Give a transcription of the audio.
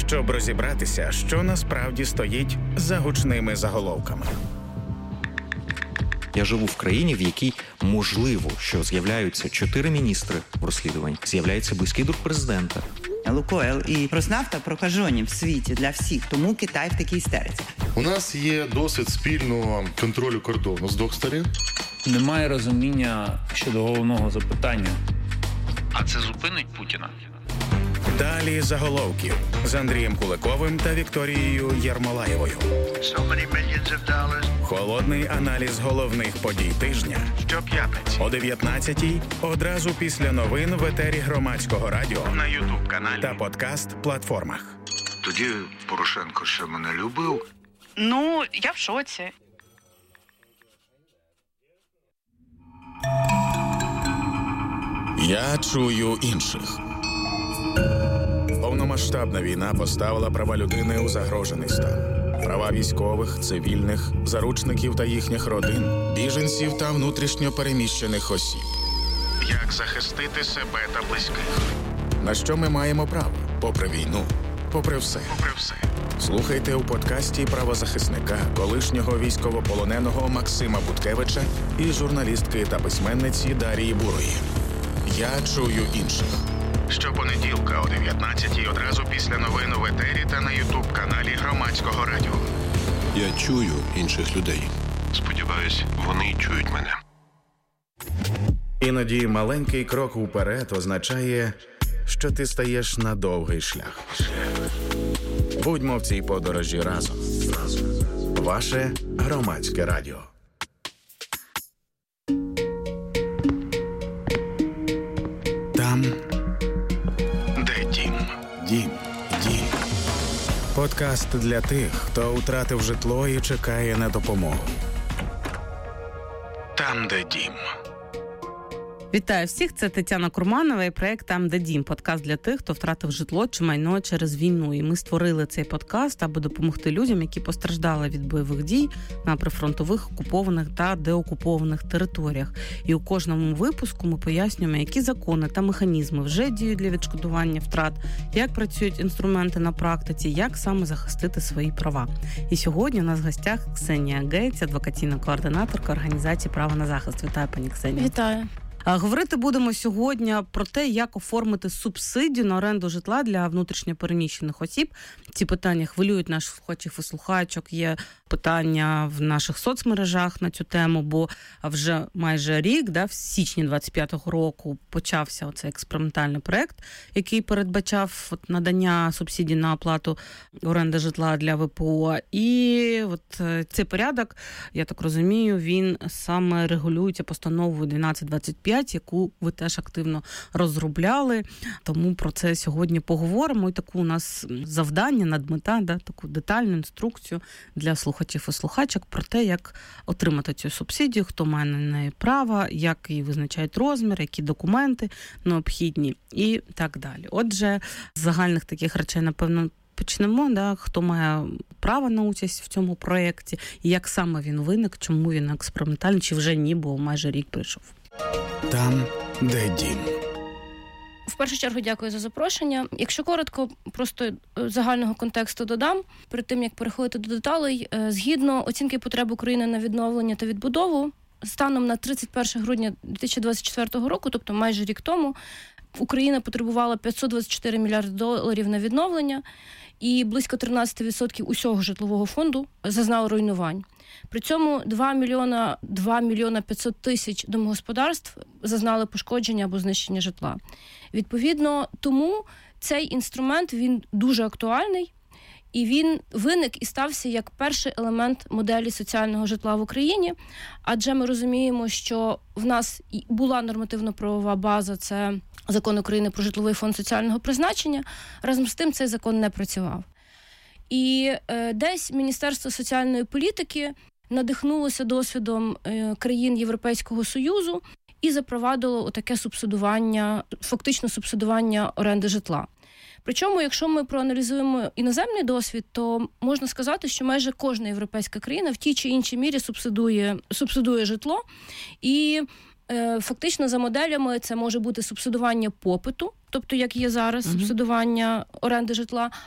щоб розібратися, що насправді стоїть за гучними заголовками. Я живу в країні, в якій можливо, що з'являються 4 міністри в розслідуванні, з'являється близький друг президента. Лукойл і Роснафта прокажені в світі для всіх, тому Китай в такій істериці. У нас є досвід спільного контролю кордону з двох сторін. Немає розуміння щодо головного запитання. А це зупинить Путіна? Далі заголовків з Андрієм Куликовим та Вікторією Єрмолаєвою. Холодний аналіз головних подій тижня. Щоп'ятниці о 19-й, одразу після новин в етері Громадського радіо, на YouTube-каналі та подкаст-платформах. Тоді Порошенко ще мене любив. Ну, я в шоці. Я чую інших. Повномасштабна війна поставила права людини у загрожений стан. Права військових, цивільних, заручників та їхніх родин, біженців та внутрішньо переміщених осіб. Як захистити себе та близьких? На що ми маємо право? Попри війну, попри все. Слухайте у подкасті правозахисника, колишнього військовополоненого Максима Буткевича і журналістки та письменниці Дарії Бурої. Я чую інших. Щопонеділка о 19-й, одразу після новин в етері та на YouTube-каналі Громадського радіо. Я чую інших людей. Сподіваюсь, вони чують мене. Іноді маленький крок уперед означає, що ти стаєш на довгий шлях. Будьмо в цій подорожі разом. Ваше Громадське радіо. Там, де дім. Дім. Подкаст для тих, хто втратив житло і чекає на допомогу. Там, де дім. Вітаю всіх, це Тетяна Курманова і проект «Там, де дім». Подкаст для тих, хто втратив житло чи майно через війну. І ми створили цей подкаст, аби допомогти людям, які постраждали від бойових дій на прифронтових, окупованих та деокупованих територіях. І у кожному випуску ми пояснюємо, які закони та механізми вже діють для відшкодування втрат, як працюють інструменти на практиці, як саме захистити свої права. І сьогодні у нас в гостях Ксенія Гейтс, адвокаційна координаторка організації «Право на захист». Вітаю, пані Ксенія. Вітаю. Говорити будемо сьогодні про те, як оформити субсидію на оренду житла для внутрішньопереміщених осіб. Ці питання хвилюють наших слухачів і слухачок. Є питання в наших соцмережах на цю тему, бо вже майже рік, в січні 25-го року, почався оцей експериментальний проект, який передбачав надання субсидій на оплату оренди житла для ВПО. І цей порядок, я так розумію, він саме регулюється постановою 1225, яку ви теж активно розробляли. Тому про це сьогодні поговоримо. І таку у нас завдання, надмета, таку детальну інструкцію для слухачів і слухачок про те, як отримати цю субсидію, хто має на неї право, як її визначають розмір, які документи необхідні і так далі. Отже, з загальних таких речей, напевно, почнемо, хто має право на участь в цьому проєкті, і як саме він виник, чому він експериментальний, чи вже ні, бо майже рік прийшов. Там, де дім. В першу чергу дякую за запрошення. Якщо коротко, просто загального контексту додам, перед тим, як переходити до деталей, згідно оцінки потреб України на відновлення та відбудову, станом на 31 грудня 2024 року, тобто майже рік тому, Україна потребувала $524 мільярди на відновлення, і близько 13% усього житлового фонду зазнало руйнувань. При цьому 2 мільйона 500 тисяч домогосподарств зазнали пошкодження або знищення житла. Відповідно, тому цей інструмент, він дуже актуальний, і він виник і стався як перший елемент моделі соціального житла в Україні, адже ми розуміємо, що в нас була нормативно-правова база, це Закон України про житловий фонд соціального призначення, разом з тим цей закон не працював. І десь Міністерство соціальної політики надихнулося досвідом країн Європейського Союзу і запровадило отаке субсидування, фактично субсидування оренди житла. Причому, якщо ми проаналізуємо іноземний досвід, то можна сказати, що майже кожна європейська країна в тій чи іншій мірі субсидує житло. І фактично за моделями це може бути субсидування попиту, тобто як є зараз субсидування оренди житла,